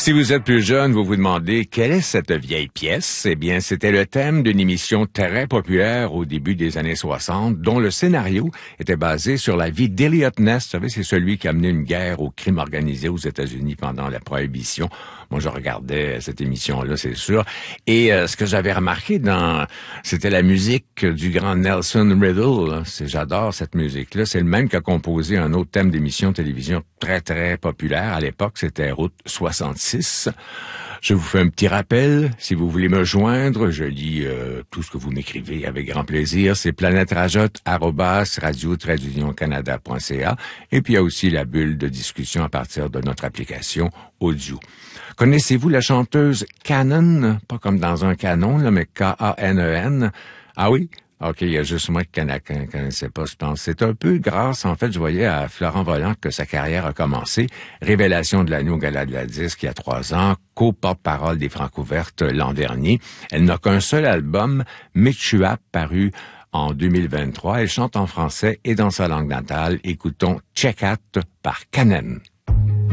Si vous êtes plus jeune, vous vous demandez quelle est cette vieille pièce? Eh bien, c'était le thème d'une émission très populaire au début des années 60, dont le scénario était basé sur la vie d'Eliot Ness. Vous savez, c'est celui qui a mené une guerre au crime organisé aux États-Unis pendant la Prohibition. Moi, je regardais cette émission-là, c'est sûr. Et ce que j'avais remarqué c'était la musique du grand Nelson Riddle. J'adore cette musique-là. C'est le même qui a composé un autre thème d'émission de télévision très populaire à l'époque. C'était Route 66. Je vous fais un petit rappel. Si vous voulez me joindre, je lis tout ce que vous m'écrivez avec grand plaisir. C'est planète-radio-radio-canada.ca. Et puis, il y a aussi la bulle de discussion à partir de notre application audio. Connaissez-vous la chanteuse Kanen? Pas comme dans un canon, là, mais K-A-N-E-N. Ah oui? OK, il y a juste moi qui ne connaissais pas, je pense. C'est un peu grâce, en fait, je voyais à Florent Volant que sa carrière a commencé. Révélation de l'année au Gala de la Disque il y a 3 ans, co-porte-parole des Francouvertes l'an dernier. Elle n'a qu'un seul album, Michua, paru en 2023. Elle chante en français et dans sa langue natale. Écoutons Check Out par Kanen.